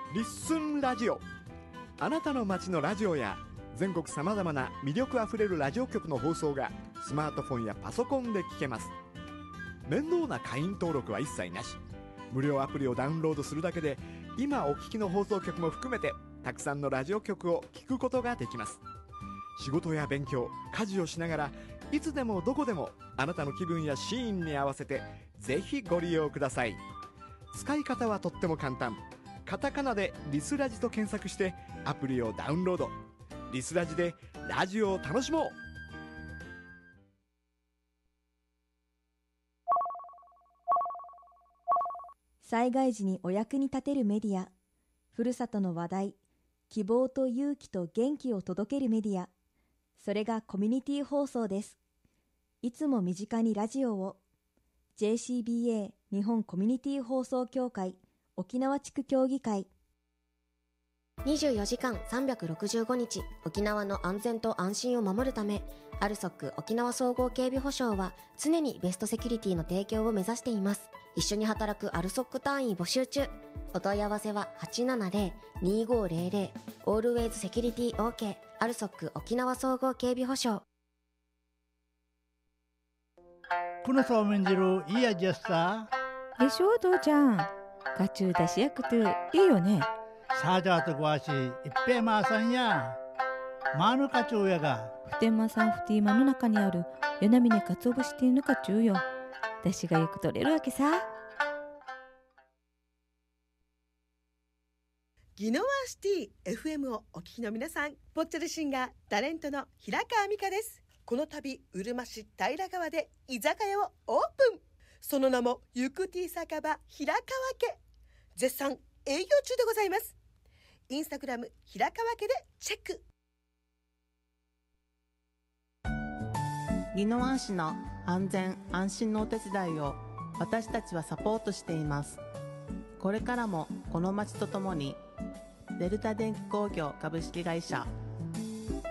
リッスンラジオ。あなたの街のラジオや全国さまざまな魅力あふれるラジオ局の放送がスマートフォンやパソコンで聞けます。面倒な会員登録は一切なし。無料アプリをダウンロードするだけで今お聞きの放送局も含めてたくさんのラジオ局を聞くことができます。仕事や勉強、家事をしながらいつでもどこでもあなたの気分やシーンに合わせてぜひご利用ください。使い方はとっても簡単。カタカナでリスラジと検索してアプリをダウンロード。リスラジでラジオを楽しもう。 災害時にお役に立てるメディア、ふるさとの話題、希望と勇気と元気を届けるメディア、それがコミュニティ放送です。いつも身近にラジオを。 JCBA 日本コミュニティ放送協会沖縄地区協議会。 24時間365日沖縄の安全と安心を守るため、アルソック沖縄総合警備保障は常にベストセキュリティの提供を目指しています。一緒に働くアルソック隊員募集中。お問い合わせは 870-2500 Always Security OK アルソック沖縄総合警備保障。 このそうめん汁いい味やっさ。 でしょ父ちゃん、ガチュウだしやくていいよね。 サージャーとごわしいっぺいまーさんやマーヌカチョウやがふてんまさんふてぃまの中にある与那嶺かつお節っていうのかちゅうよ。だしがよく取れるわけさ。 ギノワシティ FM をお聞きの皆さん、ぽっちゃりシンガータレントの平川美香です。この度うるま市平川で居酒屋をオープン。その名もゆくティ酒場平川家。絶賛営業中でございます。インスタグラム平川家でチェック。 宜野湾市の安全安心のお手伝いを私たちはサポートしています。これからもこの町とともにデルタ電気工業株式会社